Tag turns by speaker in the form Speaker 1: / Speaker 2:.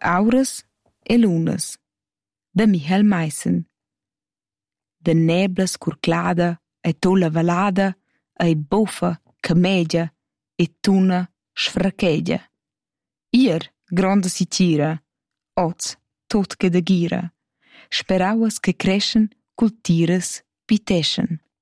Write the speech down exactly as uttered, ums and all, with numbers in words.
Speaker 1: Auras e lunas, da Michael Meissen. Da neblas curclada e tolla valada ei buffa, camegia e tuna sfrachegia. Ier gronda si tira, oz tut che da gira. Sperauas che creschen cul tiras piteschen.